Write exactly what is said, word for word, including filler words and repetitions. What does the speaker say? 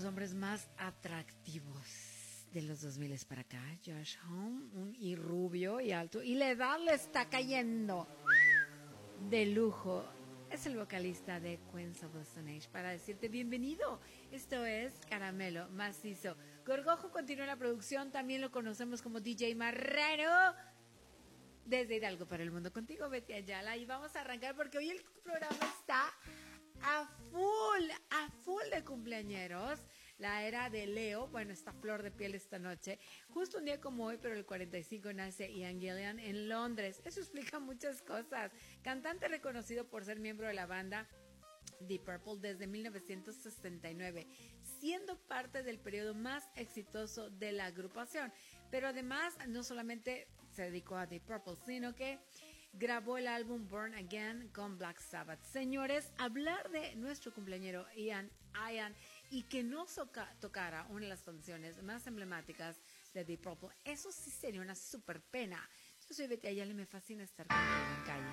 hombres más atractivos de los dos mil para acá, Josh Homme, un, y rubio y alto, y la edad le está cayendo de lujo. Es el vocalista de Queens of the Stone Age para decirte bienvenido. Esto es Caramelo Macizo. Gorgojo continúa en la producción, también lo conocemos como D J Marrano. Desde Hidalgo para el mundo contigo, Betty Ayala, y vamos a arrancar porque hoy el programa está a full, a full de cumpleañeros. La era de Leo, bueno, está flor de piel esta noche. Justo un día como hoy, pero el cuarenta y cinco nace Ian Gillan en Londres. Eso explica muchas cosas. Cantante reconocido por ser miembro de la banda Deep Purple desde mil novecientos sesenta y nueve, siendo parte del periodo más exitoso de la agrupación. Pero además, no solamente se dedicó a Deep Purple, sino que grabó el álbum Born Again con Black Sabbath. Señores, hablar de nuestro cumpleañero Ian, Ian y que no soca, tocara una de las canciones más emblemáticas de Deep Purple, eso sí sería una super pena. Yo soy Betty Ayala y me fascina estar contigo en calle.